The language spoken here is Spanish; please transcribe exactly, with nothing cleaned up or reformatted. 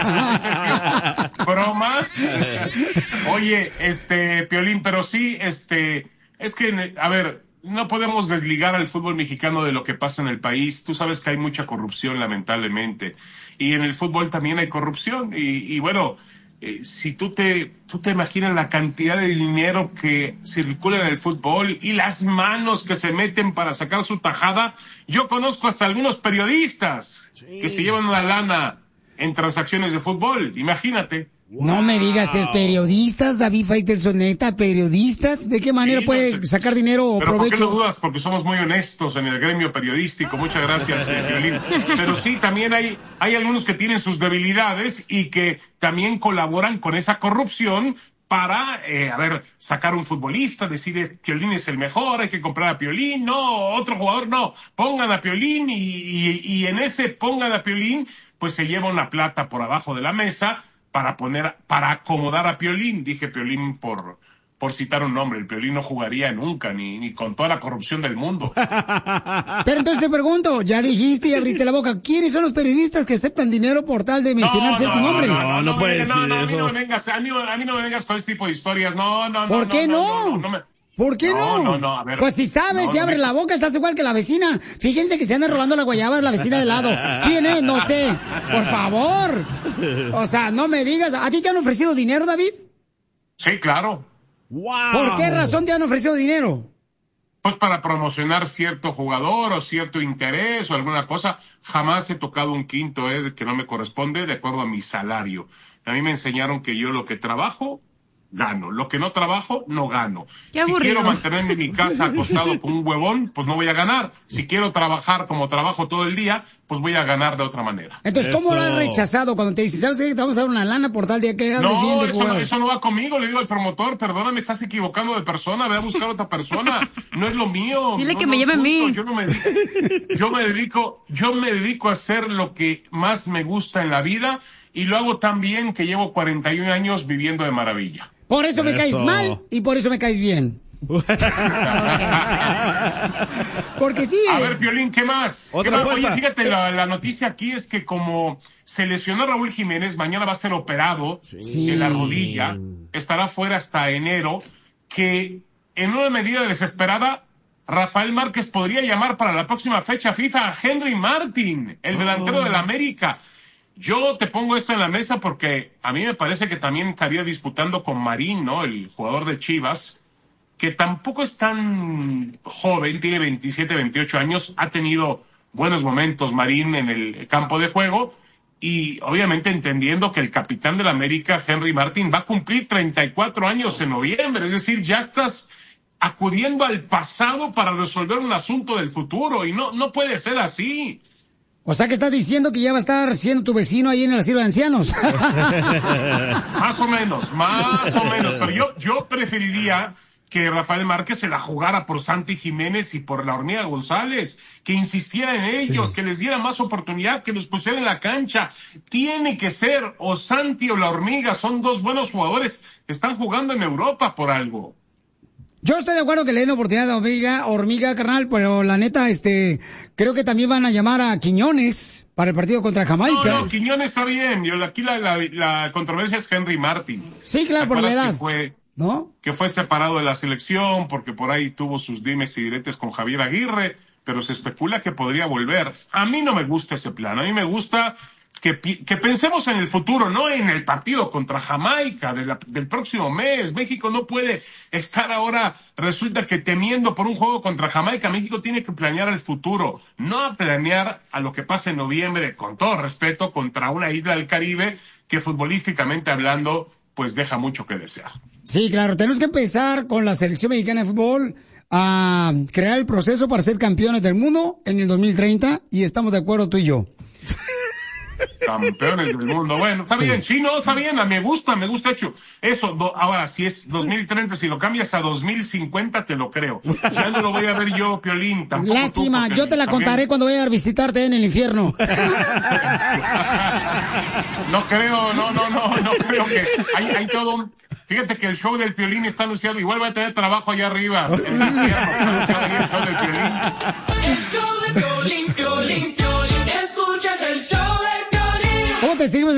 Bromas. Oye, este, Piolín, pero sí, este, es que, a ver, no podemos desligar al fútbol mexicano de lo que pasa en el país. Tú sabes que hay mucha corrupción, lamentablemente. Y en el fútbol también hay corrupción. Y, y bueno, eh, si tú te, tú te imaginas la cantidad de dinero que circula en el fútbol y las manos que se meten para sacar su tajada. Yo conozco hasta algunos periodistas sí. que se llevan una lana en transacciones de fútbol. Imagínate. Wow. No me digas, ¿es periodistas, David Faitelson, neta, periodistas? ¿De qué manera sí, puede no sé. sacar dinero o pero provecho? ¿por qué no dudas? Porque somos muy honestos en el gremio periodístico. Muchas gracias, eh, Violín. Pero sí, también hay, hay algunos que tienen sus debilidades y que también colaboran con esa corrupción para, eh, a ver, sacar un futbolista, decir Piolín es el mejor, hay que comprar a Piolín, no, otro jugador no, pongan a Piolín y, y, y en ese pongan a Piolín, pues se lleva una plata por abajo de la mesa para poner, para acomodar a Piolín. Dije Piolín por, por citar un nombre. El Piolín no jugaría nunca, ni, ni con toda la corrupción del mundo. Pero entonces te pregunto, ya dijiste y abriste la boca, ¿quiénes son los periodistas que aceptan dinero por tal de mencionar no, ciertos no, nombres? No, no, no, no, no puedes decir no, no, eso. A mí no me vengas, a mí, a mí no me vengas con este tipo de historias. No, no, no. ¿Por qué no? no, no, no, no me... ¿Por qué no? No, no, no, a ver. Pues si sabes, no, si no abres me... la boca, estás igual que la vecina. Fíjense que se anda robando las guayabas la vecina de lado. ¿Quién es? No sé. Por favor. O sea, no me digas. ¿A ti te han ofrecido dinero, David? Sí, claro. Wow. ¿Por qué razón te han ofrecido dinero? Pues para promocionar cierto jugador o cierto interés o alguna cosa. Jamás he tocado un quinto eh, que no me corresponde de acuerdo a mi salario. A mí me enseñaron que yo lo que trabajo, gano. Lo que no trabajo, no gano. Qué si aburrido. Quiero mantenerme en mi casa acostado con un huevón, pues no voy a ganar. Si quiero trabajar como trabajo todo el día, pues voy a ganar de otra manera. Entonces, ¿cómo Eso. lo has rechazado cuando te dicen, sabes qué, te vamos a dar una lana por tal día que hagas no, bien de eso no, eso no va conmigo. Le digo al promotor, perdóname, estás equivocando de persona, ve a buscar a otra persona. No es lo mío. Dile no, que no, me lleve a mí. Yo no me dedico, yo me dedico, yo me dedico a hacer lo que más me gusta en la vida y lo hago tan bien que llevo cuarenta y un años viviendo de maravilla. Por eso me eso. caes mal y por eso me caes bien. Porque sí. A ver, Piolín, ¿qué más? ¿Qué más? Oye, fíjate, la, la noticia aquí es que como se lesionó Raúl Jiménez, mañana va a ser operado sí. de la rodilla, estará fuera hasta enero, que en una medida desesperada, Rafael Márquez podría llamar para la próxima fecha FIFA a Henry Martin, el delantero oh. del América. Yo te pongo esto en la mesa porque a mí me parece que también estaría disputando con Marín, ¿no? El jugador de Chivas, que tampoco es tan joven, tiene veintisiete, veintiocho años, ha tenido buenos momentos Marín en el campo de juego y obviamente entendiendo que el capitán del América, Henry Martin, va a cumplir treinta y cuatro años en noviembre, es decir, ya estás acudiendo al pasado para resolver un asunto del futuro y no, no puede ser así. O sea que estás diciendo que ya va a estar siendo tu vecino ahí en el asilo de ancianos. Más o menos, más o menos. Pero yo, yo preferiría que Rafael Márquez se la jugara por Santi Jiménez y por la Hormiga González, que insistiera en ellos, sí. que les diera más oportunidad, que los pusiera en la cancha. Tiene que ser o Santi o la Hormiga, son dos buenos jugadores, están jugando en Europa por algo. Yo estoy de acuerdo que le den oportunidad a Hormiga, Hormiga, carnal, pero la neta, este, creo que también van a llamar a Quiñones para el partido contra Jamaica. No, no, Quiñones está bien. Yo, aquí la, la, la controversia es Henry Martin. Sí, claro, por la edad. Que fue, ¿no? Que fue separado de la selección porque por ahí tuvo sus dimes y diretes con Javier Aguirre, pero se especula que podría volver. A mí no me gusta ese plan. A mí me gusta que, que pensemos en el futuro, no en el partido contra Jamaica de la, del próximo mes. México no puede estar ahora, resulta que temiendo por un juego contra Jamaica. México tiene que planear el futuro, no planear a lo que pasa en noviembre, con todo respeto, contra una isla del Caribe que futbolísticamente hablando, pues deja mucho que desear. Sí, claro, tenemos que empezar con la selección mexicana de fútbol a crear el proceso para ser campeones del mundo en el dos mil treinta y estamos de acuerdo tú y yo. Campeones del mundo. Bueno, está sí. bien. Sí, no, está bien. Me gusta, me gusta hecho. Eso, do, ahora, si es dos mil treinta, si lo cambias a dos mil cincuenta, te lo creo. Ya no lo voy a ver yo, Piolín. Tampoco Lástima, tú, yo te la también... contaré cuando vaya a visitarte en el infierno. No creo, no, no, no, no creo que... Hay, hay todo un... Fíjate que el show del Piolín está anunciado. Igual va a tener trabajo allá arriba. En el infierno, está el show del Piolín. El show de Piolín, Piolín, Piolín. Escuchas el show de Piolín. ¿Cómo te seguimos?